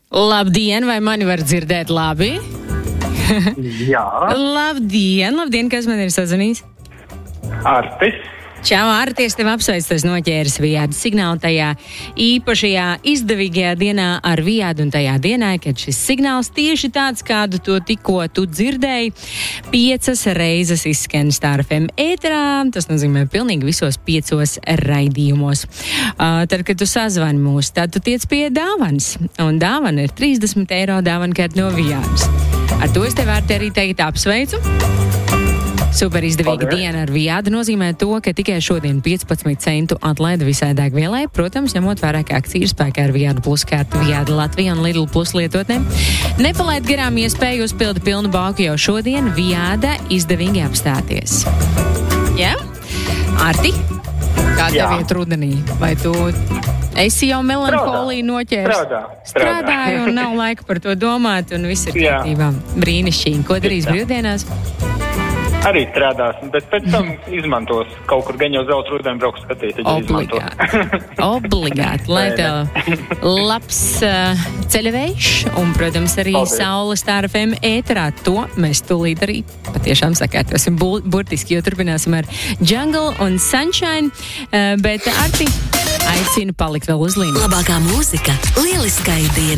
Labdien, vai mani var dzirdēt labi? Jā. Labdien, kas man ir sazvanījis? Artis. Čau, Artis, tev apsveic noķēris Viādu signālu tajā īpašajā izdevīgajā dienā ar Viādu un tajā dienā, kad šis signāls tieši tāds, kādu to tikko tu dzirdēji, 5 reizes izskan Star FM ēterā, tas nozīmē pilnīgi visos 5 raidījumos. Tad, kad tu sazvani mūs, tad tu tiec pie dāvanas, un dāvana ir 30 eiro dāvankārt no Viādas. Ar to es tev arī teikt apsveicu. Super izdevīga diena ar Viādu nozīmē to, ka tikai šodien 15 centu atlaida visai degvielai, protams, ņemot vērā, ka akcija ir spēkā ar Viādu plus kārtu Viāda Latvija un Lidl plus lietotnēm. Nepalaid garām iespēju uzpildi pilnu bauku jau šodien, Viāda izdevīgi apstāties. Jā? Arti? Kā tev iet rudenī? Vai tu esi jau melanholiju noķēris? Strādāju un nav laika par to domāt un viss ir kārtībā. Brīnišķīgi. Ko darīs brīvdienās? Arī strādās, bet pēc tam izmantos kaut kur gan jau zelta rudeni brauks skatīt, ja Obligāti, lai tev labs ceļavējš un, protams, arī saule Star FM ēterā. To mēs tūlīt arī patiešām sakārtosim burtiski, jo turpināsim ar Jungle un Sunshine, bet Arti aicinu palikt vēl uz līniju. Labākā mūzika lieliskai dienai.